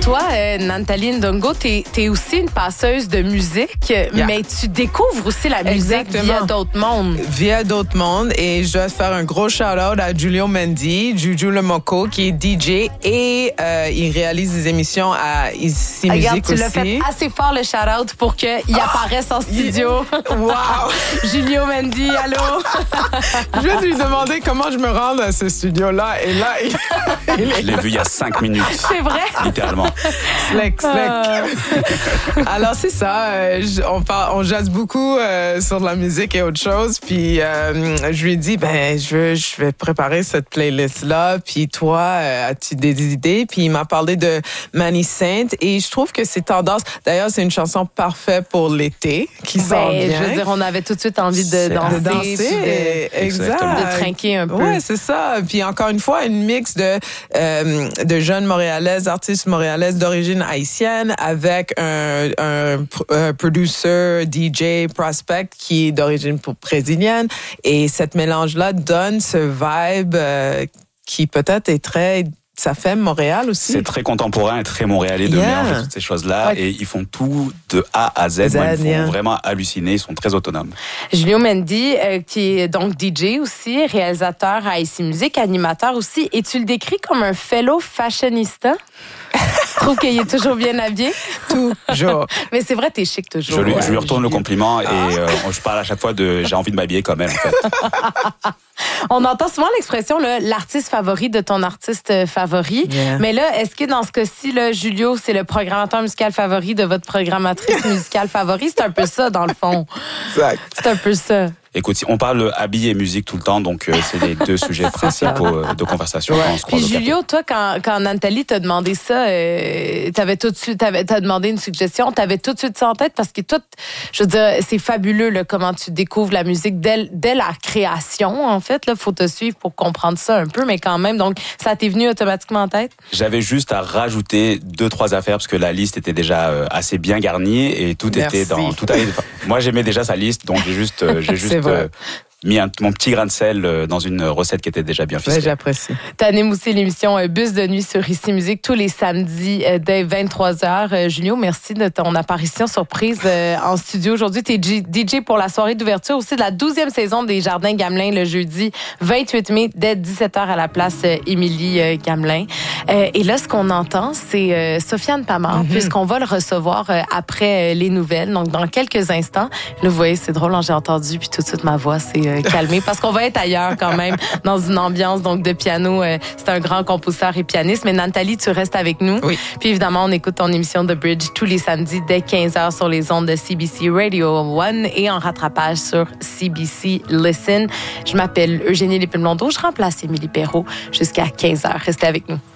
toi, Nathalie Ndongo, t'es aussi une passeuse de musique, mais tu découvres aussi la musique via d'autres mondes. Via d'autres mondes. Et je dois faire un gros shout-out à Julio Mendy, Juju Le Moco, qui est DJ et il réalise des émissions à Ici Musique aussi. Tu l'as fait assez fort le shout-out pour qu'il apparaisse en studio. Wow! Julio Mendy, allô? Je vais lui demander comment je me rends à ce studio-là. Et là, je l'ai vu il y a 5 minutes. C'est vrai? Littéralement. Slack. Alors, c'est ça. On jase beaucoup sur de la musique et autre chose. Puis, je lui ai dit, je vais préparer cette playlist-là. Puis, toi, as-tu des idées? Puis, il m'a parlé de Manny Saint. Et je trouve que c'est tendance. D'ailleurs, c'est une chanson parfaite pour l'été qui sort bien. Je veux dire, on avait tout de suite envie de danser. Exact. De trinquer un peu. Oui, c'est ça. Puis, encore une fois, une mix de jeunes Montréalaises, artistes montréalaises d'origine haïtienne avec un producer, DJ, prospect qui est d'origine brésilienne. Et cette mélange-là donne ce vibe qui peut-être est très... Ça fait Montréal aussi. C'est très contemporain et très montréalais de mélanger toutes ces choses-là. Ouais. Et ils font tout de A à Z. Moi, ils me font vraiment halluciner. Ils sont très autonomes. Julio Mendy, qui est donc DJ aussi, réalisateur à Ici Musique, animateur aussi. Et tu le décris comme un fellow fashionista? Tu trouves qu'il est toujours bien habillé? Toujours. Mais c'est vrai, t'es chic toujours. Je lui retourne le compliment et je parle à chaque fois de j'ai envie de m'habiller comme elle, en fait. On entend souvent l'expression l'artiste favori de ton artiste favori. Yeah. Mais là, est-ce que dans ce cas-ci, là, Julio, c'est le programmateur musical favori de votre programmatrice musicale favori? C'est un peu ça, dans le fond. Exact. C'est un peu ça. Écoute, on parle habillé et musique tout le temps, donc c'est les deux sujets principaux de conversation. Ouais. Puis Julio, toi, quand Nathalie t'a demandé ça, t'as demandé une suggestion, t'avais tout de suite ça en tête parce que toi, je veux dire, c'est fabuleux là, comment tu découvres la musique dès la création, en fait. Là, faut te suivre pour comprendre ça un peu, mais quand même, donc ça t'est venu automatiquement en tête? J'avais juste à rajouter 2-3 affaires parce que la liste était déjà assez bien garnie et tout était dans... Moi, j'aimais déjà sa liste, donc j'ai juste mis mon petit grain de sel dans une recette qui était déjà bien ficelée. Ouais, j'apprécie. T'animes aussi l'émission Bus de nuit sur Ici Musique tous les samedis dès 23h. Julio, merci de ton apparition surprise en studio aujourd'hui. T'es DJ pour la soirée d'ouverture aussi de la 12e saison des Jardins Gamelin le jeudi 28 mai dès 17h à la place Émilie Gamelin. Et là, ce qu'on entend, c'est Sofiane Pamart, puisqu'on va le recevoir après les nouvelles. Donc, dans quelques instants. Là, vous voyez, c'est drôle, j'ai entendu, puis tout de suite, ma voix s'est calmée parce qu'on va être ailleurs quand même, dans une ambiance donc de piano. C'est un grand compositeur et pianiste. Mais Nathalie, tu restes avec nous. Oui. Puis évidemment, on écoute ton émission The Bridge tous les samedis dès 15h sur les ondes de CBC Radio 1 et en rattrapage sur CBC Listen. Je m'appelle Eugénie Lépine-Blondeau. Je remplace Émilie Perrault jusqu'à 15h. Restez avec nous.